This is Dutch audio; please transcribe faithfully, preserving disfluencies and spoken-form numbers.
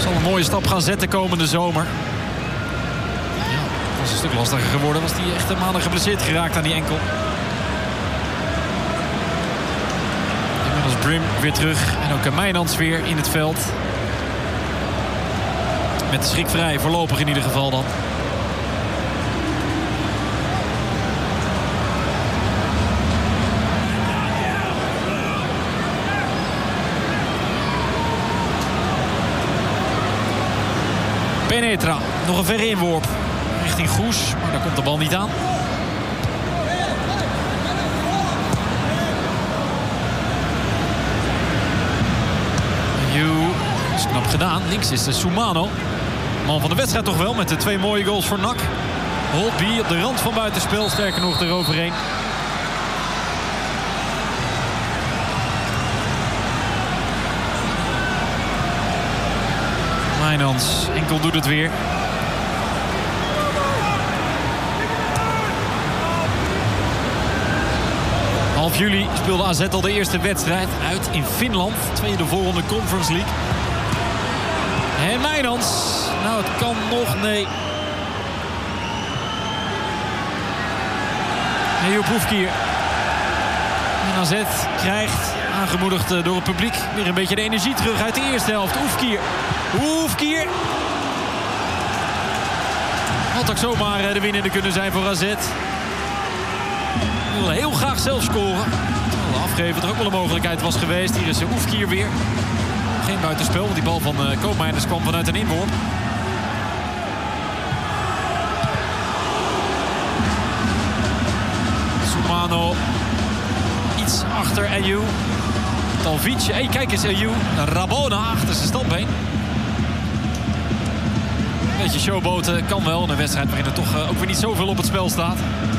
Zal een mooie stap gaan zetten komende zomer. Ja, dat was een stuk lastiger geworden. Was hij echt een maanden geblesseerd geraakt aan die enkel. Inmiddels Brim weer terug. En ook Mijnans weer in het veld. Met de schrik vrij, voorlopig in ieder geval dan. Penetra, nog een verre inworp richting Goes, maar daar komt de bal niet aan. Joe, is knap gedaan. Links is de Soumano. Man van de wedstrijd toch wel, met de twee mooie goals voor N A C. Holtby op de rand van buitenspel, sterker nog eroverheen. Mijnans, enkel doet het weer. Half juli speelde A Z al de eerste wedstrijd uit in Finland. Tweede voorronde Conference League. En Mijnans. Nou, het kan nog, nee. En Joep Hoefkier. En A Z krijgt, aangemoedigd door het publiek, weer een beetje de energie terug uit de eerste helft. Hoefkier. Hoefkier. Had ook zomaar de winnende kunnen zijn voor A Z. Wil heel graag zelf scoren. Terwijl de afgever er ook wel een mogelijkheid was geweest. Hier is Hoefkier weer. Geen buitenspel, want die bal van uh, Koopmeiners kwam vanuit een inworp. Soumano. Iets achter Ayew. Talvic. Hey, kijk eens Ayew. Rabona achter zijn standbeen. Een beetje showboten kan wel in een wedstrijd waarin er toch uh, ook weer niet zoveel op het spel staat.